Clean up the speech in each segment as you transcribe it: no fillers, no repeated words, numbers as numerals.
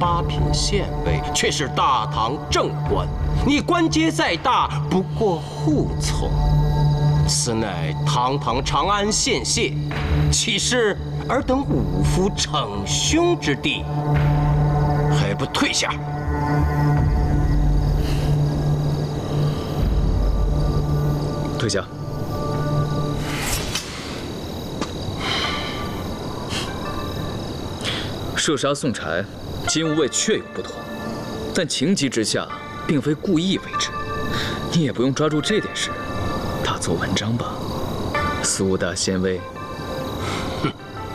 8品县尉，却是大唐正官。你官阶再大，不过护从。此乃堂堂长安县械，岂是尔等武夫逞凶之地？还不退下！ 退下。射杀宋柴，金吾卫确有不妥，但情急之下，并非故意为之。你也不用抓住这点事，大做文章吧，苏大县尉。 哼。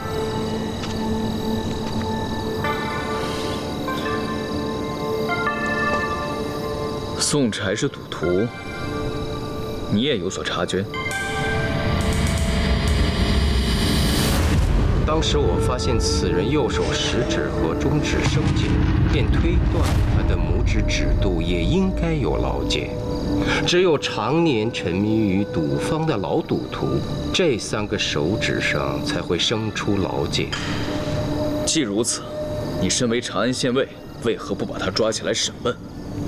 宋柴是赌徒，你也有所察觉。 当时我发现此人右手食指和中指生茧，便推断他的拇指指肚也应该有老茧。只有常年沉迷于赌坊的老赌徒，这3个手指上才会生出老茧。 既如此，你身为长安县尉，为何不把他抓起来审问？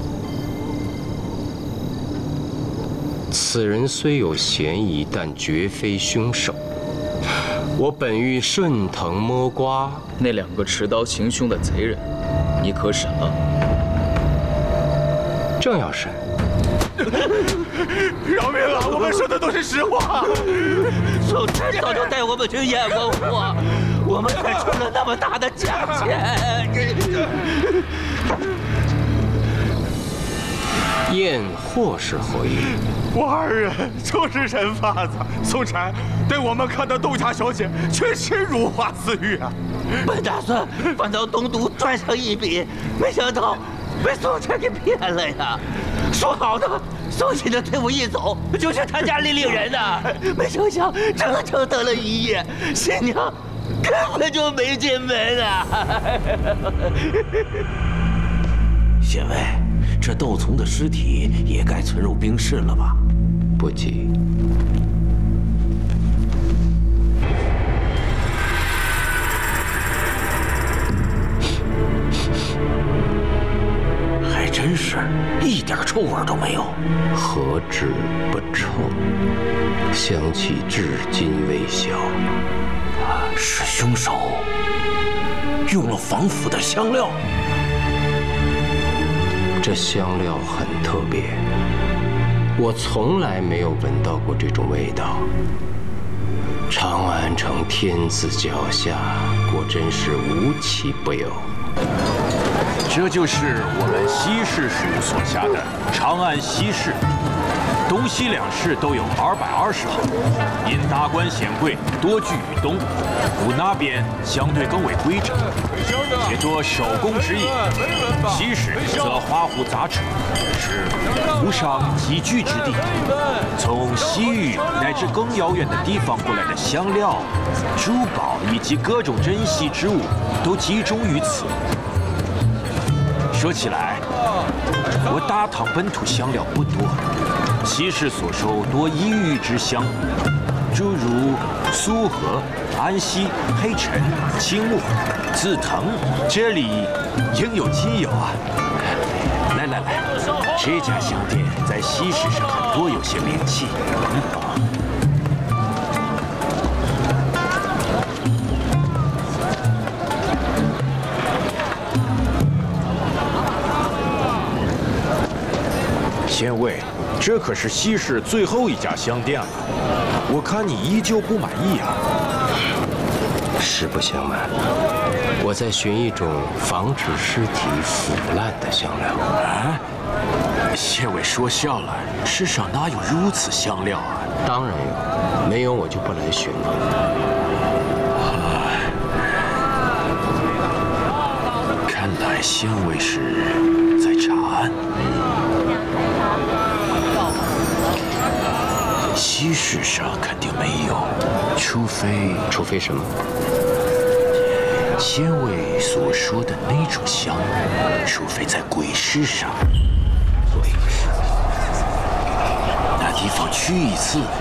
此人虽有嫌疑，但绝非凶手。我本欲顺藤摸瓜， 那2个持刀行凶的贼人，你可审了？ 正要审。 饶命啊！我们说的都是实话。 宋柴早就带我们去验过货，我们才出了那么大的价钱。 验货是何意？ 我2人就是人贩子，宋柴对我们看的窦家小姐确实如花似玉啊。 本打算反到东都赚上一笔，没想到被宋柴给骗了呀！说好的，宋琦的队伍一走就是他家里领人的，没成想整整等了1夜，新娘根本就没进门啊！ 县尉。这窦从的尸体也该存入冰室了吧？ 不急。 还真是一点臭味都没有。 何止不臭，香气至今未消。 是凶手用了防腐的香料。 这香料很特别，我从来没有闻到过这种味道。长安城天子脚下，果真是无奇不有。 这就是我们西市署所辖的长安西市，东西2市都有220号，因达官显贵多居于东，故那边相对更为规整。且多手工之业，西市则花湖杂陈，是无商集聚之地。从西域乃至更遥远的地方过来的香料、珠宝以及各种珍稀之物，都集中于此。说起来，我大唐本土香料不多，西市所收多异域之香，诸如苏合、安息、黑陈、青木、紫藤，这里应有尽有啊！来，这家香店在西市上很多有些名气。县尉，这可是西市最后一家香店了，我看你依旧不满意啊。 实不相瞒，我在寻一种防止尸体腐烂的香料。 啊，县尉说笑了，世上哪有如此香料啊？ 当然有，没有我就不来寻了。 看来县尉是在查案。西市上肯定没有，除非什么？县尉所说的那种香，除非在鬼市上。鬼市，那地方去一次